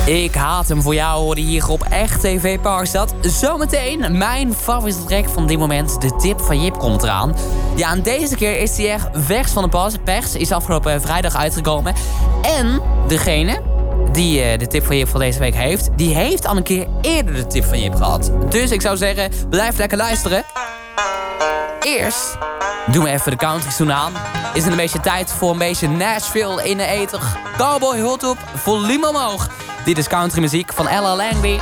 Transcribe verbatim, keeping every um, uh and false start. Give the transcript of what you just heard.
Ik haat hem voor jou, hoorde hier op Echt T V Parkstad. Zometeen mijn favoriete track van dit moment, de tip van Jip, komt eraan. Ja, en deze keer is hij echt vers van de pas. Pers is afgelopen vrijdag uitgekomen. En degene die uh, de tip van Jip van deze week heeft, die heeft al een keer eerder de tip van Jip gehad. Dus ik zou zeggen, blijf lekker luisteren. Eerst doen we even de country aan. Is het een beetje tijd voor een beetje Nashville in de ether. Cowboy Hot op, volume omhoog. Dit is country muziek van Ella Langley.